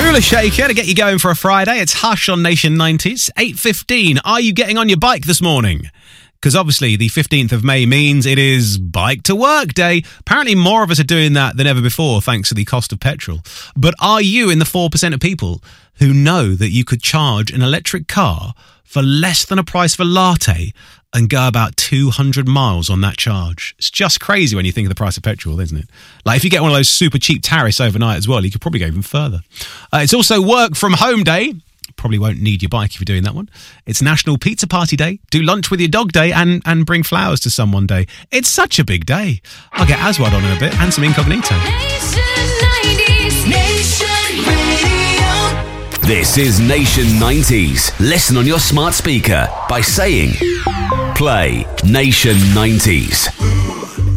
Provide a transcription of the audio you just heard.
Ruler Shaker to get you going for a Friday. It's Hush on Nation 90s. 8:15. Are you getting on your bike this morning? Because obviously the 15th of May means it is Bike to Work Day. Apparently more of us are doing that than ever before thanks to the cost of petrol. But are you in the 4% of people who know that you could charge an electric car for less than a price of a latte and go about 200 miles on that charge? It's just crazy when you think of the price of petrol, isn't it? Like if you get one of those super cheap tariffs overnight as well, you could probably go even further. It's also Work from Home Day. Probably won't need your bike if you're doing that one. It's National Pizza Party Day, Do Lunch with Your Dog Day, and Bring Flowers to Someone Day. It's such a big day. I'll get Aswad on in a bit and some Incognito. Nation 90s, Nation Radio. This is Nation 90s. Listen on your smart speaker by saying, play Nation 90s.